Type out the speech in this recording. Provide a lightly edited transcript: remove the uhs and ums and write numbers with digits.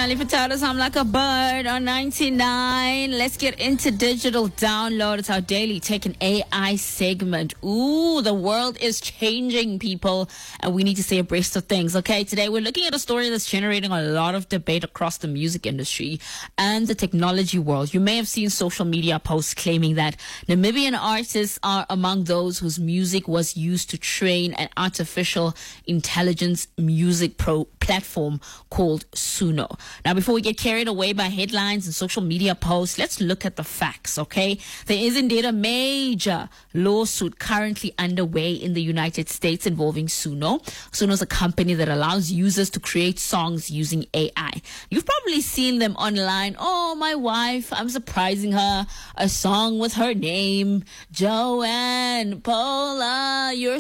Ali Furtado's I'm Like a Bird on 99. Let's get into digital download. It's our daily tech and AI segment. Ooh, the world is changing, people, and we need to stay abreast of things. Okay, today we're looking at a story that's generating a lot of debate across the music industry and the technology world. You may have seen social media posts claiming that Namibian artists are among those whose music was used to train an artificial intelligence music platform called Suno. Now, before we get carried away by headlines and social media posts, let's look at the facts, okay? There is indeed a major lawsuit currently underway in the United States involving Suno. Suno is a company that allows users to create songs using AI. You've probably seen them online. Oh, my wife, I'm surprising her. A song with her name, Joanne Paula. You're